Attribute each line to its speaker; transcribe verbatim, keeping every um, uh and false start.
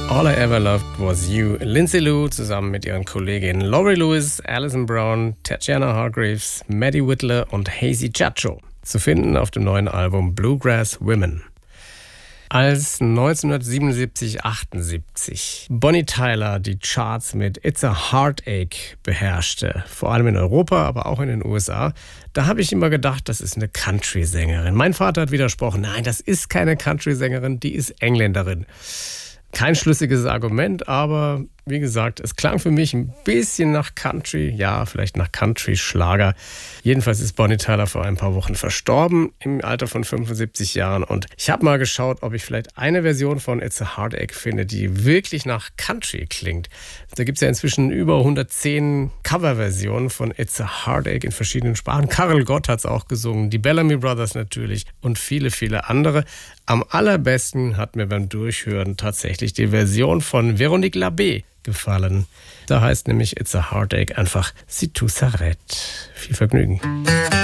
Speaker 1: All I Ever Loved Was You. Lindsay Lou zusammen mit ihren Kolleginnen Laurie Lewis, Alison Brown, Tatjana Hargreaves, Maddie Whitler und Hazy Chacho. Zu finden auf dem neuen Album Bluegrass Women. Als neunzehnhundertsiebenundsiebzig achtundsiebzig Bonnie Tyler die Charts mit It's a Heartache beherrschte, vor allem in Europa, aber auch in den U S A, da habe ich immer gedacht, das ist eine Country-Sängerin. Mein Vater hat widersprochen, nein, das ist keine Country-Sängerin, die ist Engländerin. Kein schlüssiges Argument, aber wie gesagt, es klang für mich ein bisschen nach Country, ja, vielleicht nach Country-Schlager. Jedenfalls ist Bonnie Tyler vor ein paar Wochen verstorben, im Alter von fünfundsiebzig Jahren. Und ich habe mal geschaut, ob ich vielleicht eine Version von It's a Heartache finde, die wirklich nach Country klingt. Da gibt es ja inzwischen über hundertzehn Coverversionen von It's a Heartache in verschiedenen Sprachen. Karel Gott hat es auch gesungen, die Bellamy Brothers natürlich und viele, viele andere. Am allerbesten hat mir beim Durchhören tatsächlich die Version von Véronique Labbé gefallen. Da heißt nämlich It's a Heartache einfach C'est tout s'arrête. Viel Vergnügen.